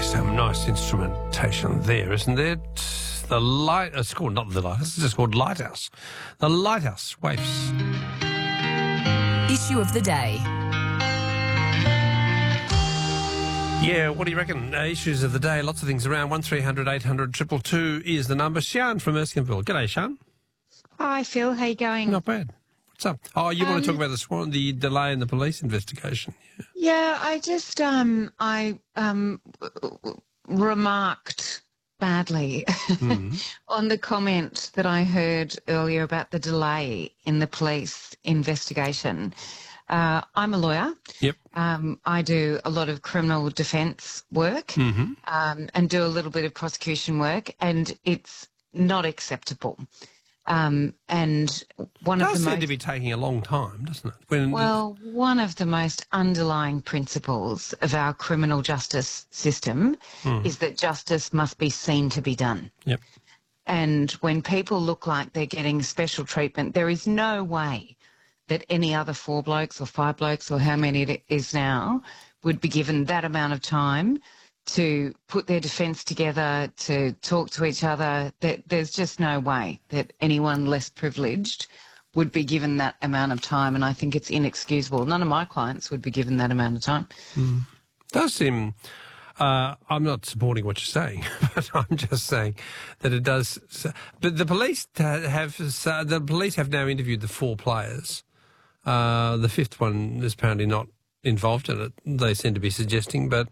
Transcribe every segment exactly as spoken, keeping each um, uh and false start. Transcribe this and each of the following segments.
Some nice instrumentation there, isn't there? The light, it's called not the lighthouse, it's just called Lighthouse. The Lighthouse Waifs. Issue of the day. Yeah, what do you reckon? Uh, issues of the day, lots of things around. one three hundred eight hundred two two two is the number. Sian from Erskineville. G'day, Sian. Hi, Phil. How you going? Not bad. What's up? Oh, you Um, want to talk about the swan, the delay in the police investigation? Yeah. Yeah, I just um I um w- w- remarked badly Mm. on the comment that I heard earlier about the delay in the police investigation. Uh, I'm a lawyer. Yep. Um, I do a lot of criminal defence work Mm-hmm. um, and do a little bit of prosecution work, and it's not acceptable. Um, and one It of does the seem most to be taking a long time, doesn't it? When Well, one of the most underlying principles of our criminal justice system Mm. is that justice must be seen to be done. Yep. And when people look like they're getting special treatment, there is no way that any other four blokes or five blokes or how many it is now would be given that amount of time to put their defence together, to talk to each other. That there's just no way that anyone less privileged would be given that amount of time, and I think it's inexcusable. None of my clients would be given that amount of time. Mm. does seem... Uh, I'm not supporting what you're saying, but I'm just saying that it does... But the police have the police have now interviewed the four players. Uh, the fifth one is apparently not involved in it, they seem to be suggesting, but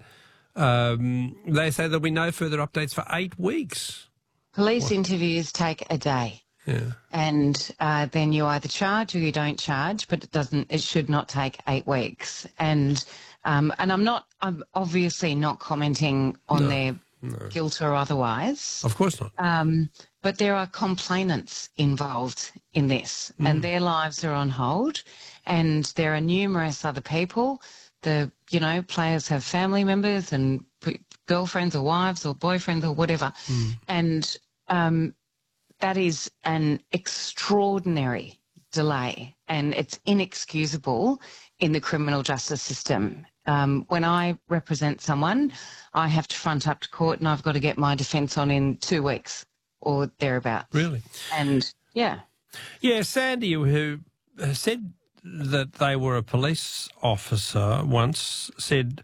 um, they say there'll be no further updates for eight weeks. Police What? interviews take a day. Yeah. And uh, then you either charge or you don't charge, but it doesn't. It should not take eight weeks. And um, and I'm not. I'm obviously not commenting on No, their no. guilt or otherwise. Of course not. Um, but there are complainants involved in this, Mm. and their lives are on hold. And there are numerous other people. The you know players have family members and p- girlfriends or wives or boyfriends or whatever, Mm. and um, that is an extraordinary delay, and it's inexcusable in the criminal justice system. Um, when I represent someone, I have to front up to court and I've got to get my defence on in two weeks or thereabouts. Really? And, yeah. Yeah, Sandy, who said that they were a police officer once, said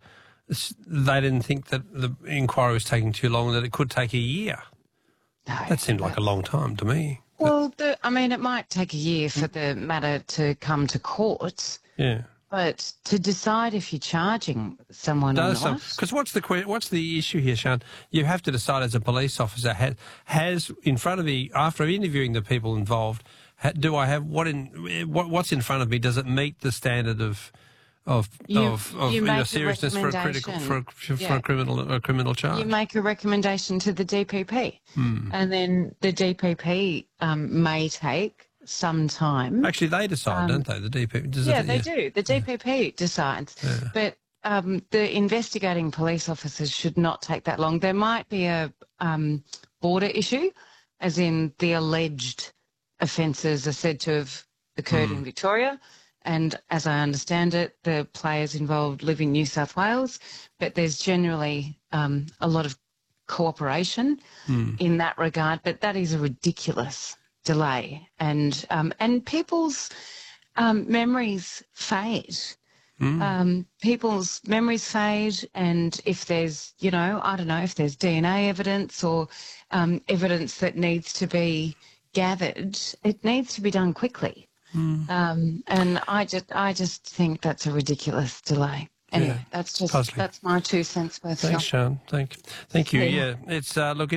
they didn't think that the inquiry was taking too long, that it could take a year. No. That seemed like a long time to me. Well, the, I mean, it might take a year for the matter to come to court, Yeah. but to decide if you're charging someone or not. Because what's the que- what's the issue here, Sian? You have to decide as a police officer, has, has in front of me, after interviewing the people involved, ha, do I have, what in what, what's in front of me, does it meet the standard of of You- of, of you you know, make a seriousness for a critical for a, for Yeah. a criminal a criminal charge? You make a recommendation to the D P P, Hmm. and then the D P P um, may take some time. Actually, they decide, Um, don't they? The D P P. Does yeah, it, they do. The D P P decides. Yeah. But um, the investigating police officers should not take that long. There might be a um, border issue, as in the alleged offences are said to have occurred Hmm. in Victoria. And as I understand it, the players involved live in New South Wales, but there's generally um, a lot of cooperation Hmm. in that regard. But that is a ridiculous delay, and um, and people's um, memories fade. Hmm. Um, people's memories fade, and if there's, you know, I don't know, if there's D N A evidence or um, evidence that needs to be gathered, it needs to be done quickly. Hmm. Um, and I just, I just think that's a ridiculous delay. Anyway, Yeah, that's just puzzling. that's my two cents worth. Thanks, Phil. Sian. Thank, thank you. Yeah. Yeah, it's uh, look.